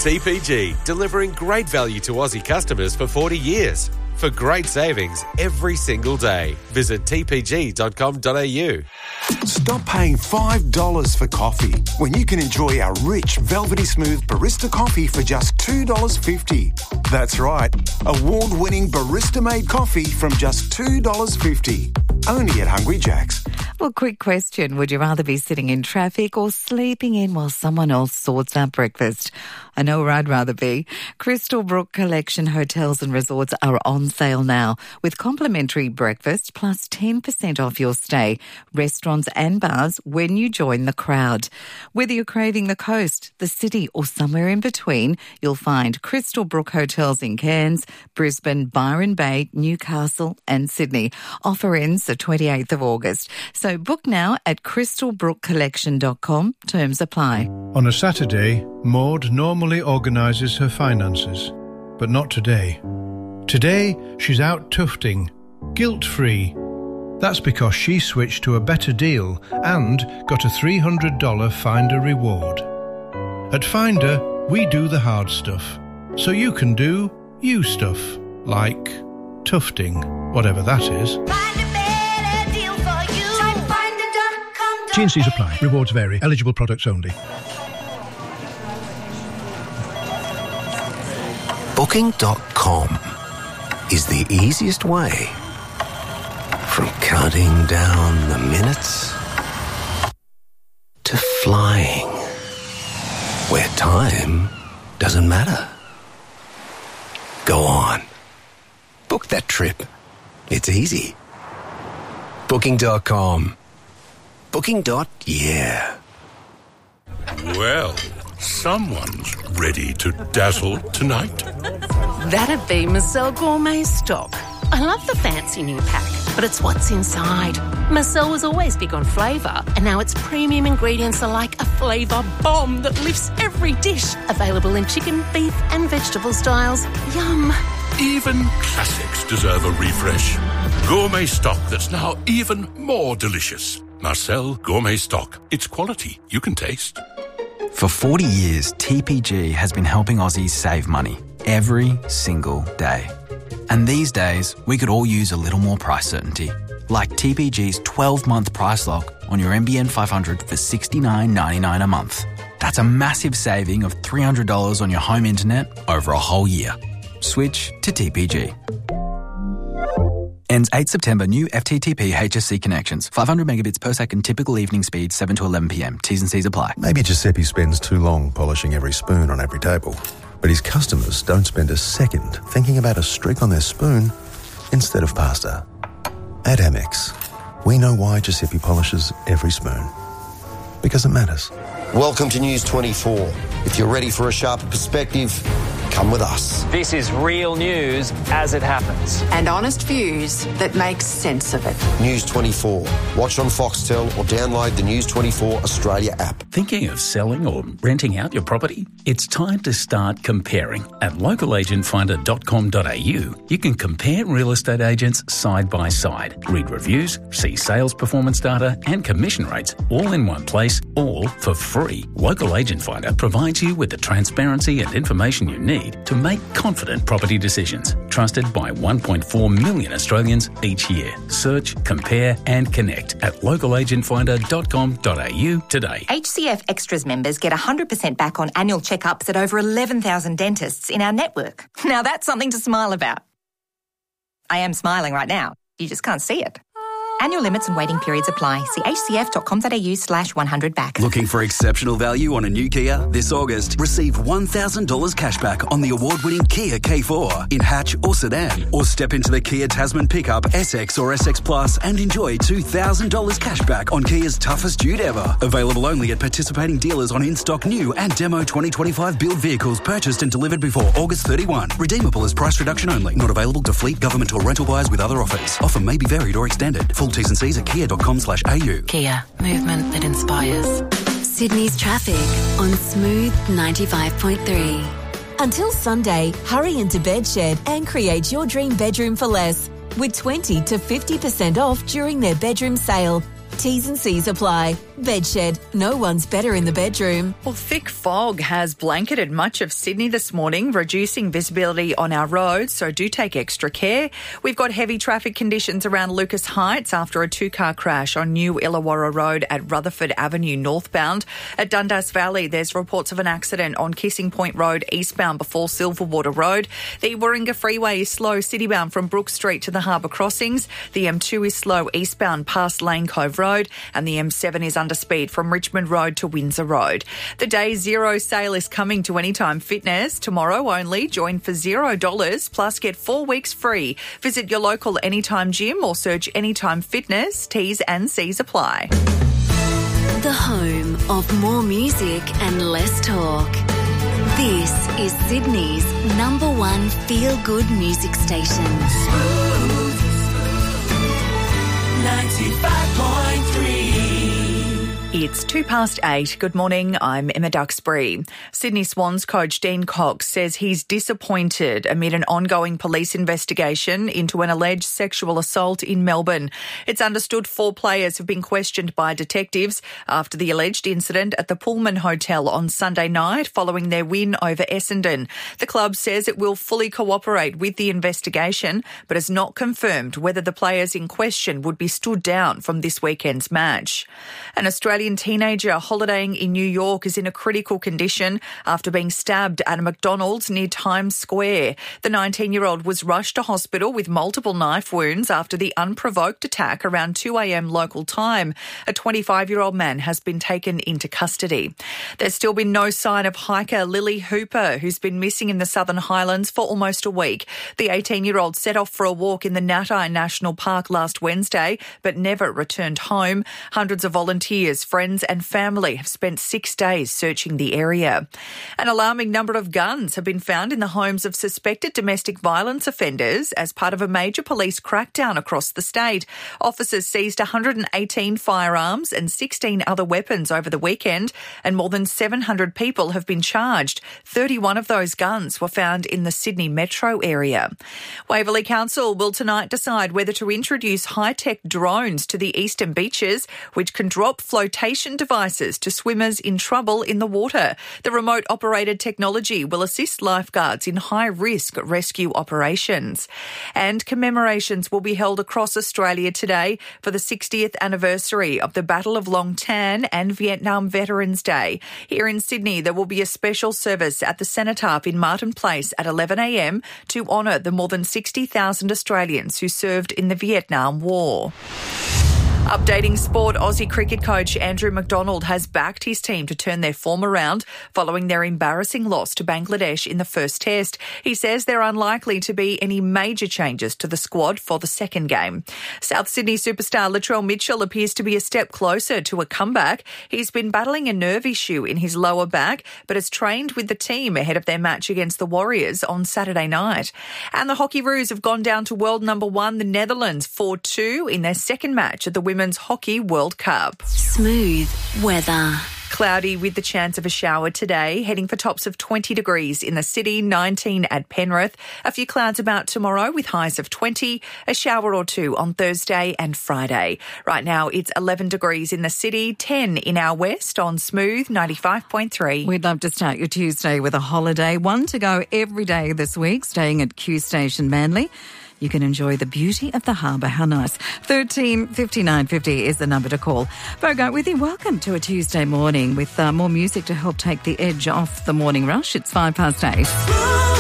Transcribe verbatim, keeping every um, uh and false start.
T P G, delivering great value to Aussie customers for forty years. For great savings every single day, visit t p g dot com dot a u. Stop paying five dollars for coffee when you can enjoy our rich, velvety smooth barista coffee for just two dollars fifty. That's right, award-winning barista-made coffee from just two dollars fifty. Only at Hungry Jack's. Well, quick question. Would you rather be sitting in traffic or sleeping in while someone else sorts out breakfast? I know where I'd rather be. Crystal Brook Collection Hotels and Resorts are on sale now with complimentary breakfast plus ten percent off your stay, restaurants and bars when you join the crowd. Whether you're craving the coast, the city or somewhere in between, you'll find Crystal Brook Hotels in Cairns, Brisbane, Byron Bay, Newcastle and Sydney. Offer ends the twenty-eighth of August. So book now at crystal brook collection dot com. Terms apply. On a Saturday, Maud normally organises her finances, but not today. Today, she's out tufting, guilt-free. That's because she switched to a better deal and got a three hundred dollars Finder reward. At Finder, we do the hard stuff, so you can do you stuff, like tufting, whatever that is. T and C's apply. Rewards vary. Eligible products only. Booking dot com is the easiest way from counting down the minutes to flying, where time doesn't matter. Go on. Book that trip. It's easy. Booking dot com. Booking. Yeah. Well, someone's ready to dazzle tonight. That'd be Marcel Gourmet Stock. I love the fancy new pack, but it's what's inside. Marcel was always big on flavour, and now its premium ingredients are like a flavour bomb that lifts every dish. Available in chicken, beef and vegetable styles. Yum. Even classics deserve a refresh. Gourmet Stock that's now even more delicious. Marcel Gourmet Stock. It's quality you can taste. For forty years, T P G has been helping Aussies save money every single day. And these days, we could all use a little more price certainty. Like T P G's twelve-month price lock on your N B N five hundred for sixty-nine ninety-nine a month. That's a massive saving of three hundred dollars on your home internet over a whole year. Switch to T P G. Ends eighth September. New F T T P H S C connections. five hundred megabits per second typical evening speed, seven to eleven p m. T's and C's apply. Maybe Giuseppe spends too long polishing every spoon on every table. But his customers don't spend a second thinking about a streak on their spoon instead of pasta. At Amex, we know why Giuseppe polishes every spoon. Because it matters. Welcome to News twenty-four. If you're ready for a sharper perspective, come with us. This is real news as it happens. And honest views that make sense of it. News twenty-four. Watch on Foxtel or download the News twenty-four Australia app. Thinking of selling or renting out your property? It's time to start comparing. At local agent finder dot com dot a u, you can compare real estate agents side by side. Read reviews, see sales performance data and commission rates all in one place, all for free. Local Agent Finder provides you with the transparency and information you need to make confident property decisions. Trusted by one point four million Australians each year. Search, compare and connect at local agent finder dot com dot a u today. H C F Extras members get one hundred percent back on annual checkups at over eleven thousand dentists in our network. Now that's something to smile about. I am smiling right now. You just can't see it. Annual limits and waiting periods apply. See h c f dot com dot a u slash one hundred back. Looking for exceptional value on a new Kia? This August, receive one thousand dollars cashback on the award-winning Kia K four in hatch or sedan. Or step into the Kia Tasman pickup, S X or S X Plus and enjoy two thousand dollars cashback on Kia's toughest dude ever. Available only at participating dealers on in-stock new and demo twenty twenty-five build vehicles purchased and delivered before August thirty-first. Redeemable as price reduction only. Not available to fleet, government or rental buyers with other offers. Offer may be varied or extended. Full T's and C's at kia dot com slash a u. Kia. Movement that inspires. Sydney's traffic on Smooth ninety-five point three. Until Sunday, hurry into Bedshed and create your dream bedroom for less with twenty to fifty percent off during their bedroom sale. T's and C's apply. Bedshed. No one's better in the bedroom. Well, thick fog has blanketed much of Sydney this morning, reducing visibility on our roads, so do take extra care. We've got heavy traffic conditions around Lucas Heights after a two-car crash on New Illawarra Road at Rutherford Avenue northbound. At Dundas Valley, there's reports of an accident on Kissing Point Road eastbound before Silverwater Road. The Warringah Freeway is slow citybound from Brook Street to the Harbour Crossings. The M two is slow eastbound past Lane Cove Road, and the M seven is under speed from Richmond Road to Windsor Road. The day zero sale is coming to Anytime Fitness. Tomorrow only, join for zero dollars plus get four weeks free. Visit your local Anytime gym or search Anytime Fitness. T's and C's apply. The home of more music and less talk. This is Sydney's number one feel-good music station. ninety-five point three. It's two past eight. Good morning, I'm Emma Duxbury. Sydney Swans coach Dean Cox says he's disappointed amid an ongoing police investigation into an alleged sexual assault in Melbourne. It's understood four players have been questioned by detectives after the alleged incident at the Pullman Hotel on Sunday night following their win over Essendon. The club says it will fully cooperate with the investigation but has not confirmed whether the players in question would be stood down from this weekend's match. An Australian teenager holidaying in New York is in a critical condition after being stabbed at a McDonald's near Times Square. The nineteen-year-old was rushed to hospital with multiple knife wounds after the unprovoked attack around two a.m. local time. A twenty-five-year-old man has been taken into custody. There's still been no sign of hiker Lily Hooper, who's been missing in the Southern Highlands for almost a week. The eighteen-year-old set off for a walk in the Natai National Park last Wednesday, but never returned home. Hundreds of volunteers, friends and family have spent six days searching the area. An alarming number of guns have been found in the homes of suspected domestic violence offenders as part of a major police crackdown across the state. Officers seized one hundred eighteen firearms and sixteen other weapons over the weekend, and more than seven hundred people have been charged. thirty-one of those guns were found in the Sydney metro area. Waverley Council will tonight decide whether to introduce high-tech drones to the eastern beaches, which can drop flotation devices to swimmers in trouble in the water. The remote-operated technology will assist lifeguards in high-risk rescue operations. And commemorations will be held across Australia today for the sixtieth anniversary of the Battle of Long Tan and Vietnam Veterans Day. Here in Sydney, there will be a special service at the Cenotaph in Martin Place at eleven a.m. to honour the more than sixty thousand Australians who served in the Vietnam War. Updating sport, Aussie cricket coach Andrew McDonald has backed his team to turn their form around following their embarrassing loss to Bangladesh in the first test. He says there are unlikely to be any major changes to the squad for the second game. South Sydney superstar Latrell Mitchell appears to be a step closer to a comeback. He's been battling a nerve issue in his lower back, but has trained with the team ahead of their match against the Warriors on Saturday night. And the Hockeyroos have gone down to world number one, the Netherlands, four two in their second match at the Women's Hockey World Cup. Smooth weather. Cloudy with the chance of a shower today, heading for tops of twenty degrees in the city, nineteen at Penrith. A few clouds about tomorrow with highs of twenty, a shower or two on Thursday and Friday. Right now it's eleven degrees in the city, ten in our west on Smooth ninety-five point three. We'd love to start your Tuesday with a holiday. One to go every day this week, staying at Q Station Manly. You can enjoy the beauty of the harbour. How nice. thirteen fifty-nine fifty is the number to call. Bogart with you. Welcome to a Tuesday morning with uh, more music to help take the edge off the morning rush. It's five past eight.